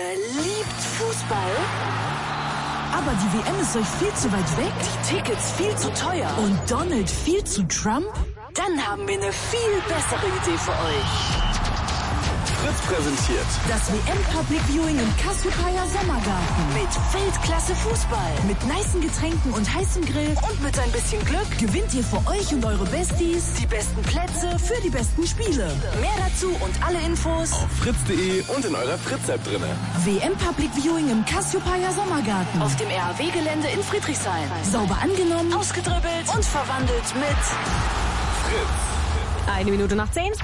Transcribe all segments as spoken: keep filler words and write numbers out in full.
liebt Fußball? Aber die W M ist euch viel zu weit weg? Die Tickets viel zu teuer? Und Donald viel zu Trump? Dann haben wir eine viel bessere Idee für euch. Fritz präsentiert das W M Public Viewing im Cassiopeia Sommergarten. Mit Weltklasse Fußball. Mit nicen Getränken und heißem Grill. Und mit ein bisschen Glück gewinnt ihr für euch und eure Besties die besten Plätze für die besten Spiele. Mehr dazu und alle Infos auf fritz punkt de und in eurer Fritz-App drinne. W M Public Viewing im Cassiopeia Sommergarten. Auf dem R A W-Gelände in Friedrichshain. Sauber angenommen, ausgedribbelt und verwandelt mit Fritz. Eine Minute nach zehn.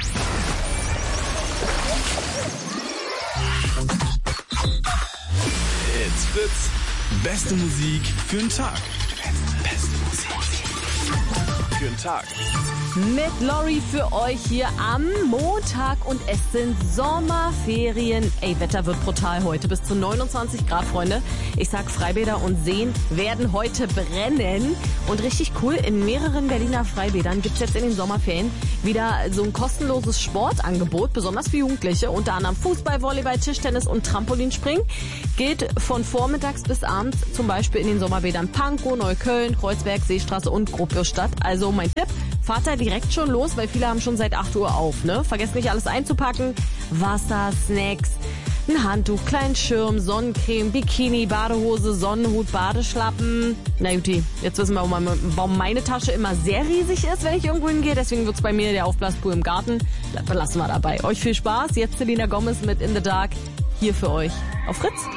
It's Fritz. Beste Musik für den Tag. Beste Musik für den Tag. Mit Lori für euch hier am Montag und es sind Sommerferien. Ey, Wetter wird brutal heute. Bis zu neunundzwanzig Grad, Freunde. Ich sag, Freibäder und Seen werden heute brennen. Und richtig cool, in mehreren Berliner Freibädern gibt's jetzt in den Sommerferien wieder so ein kostenloses Sportangebot, besonders für Jugendliche. Unter anderem Fußball, Volleyball, Tischtennis und Trampolinspringen. Geht von vormittags bis abends, zum Beispiel in den Sommerbädern Pankow, Neukölln, Kreuzberg, Seestraße und Gropiusstadt. Also mein Tipp, fahrt da direkt schon los, weil viele haben schon seit acht Uhr auf, ne? Vergesst nicht alles einzupacken. Wasser, Snacks, ein Handtuch, kleinen Schirm, Sonnencreme, Bikini, Badehose, Sonnenhut, Badeschlappen. Na Juti, jetzt wissen wir, warum meine Tasche immer sehr riesig ist, wenn ich irgendwo hingehe. Deswegen wird's bei mir der Aufblaspool im Garten. Das belassen wir dabei. Euch viel Spaß. Jetzt Selena Gomez mit In the Dark hier für euch auf Fritz.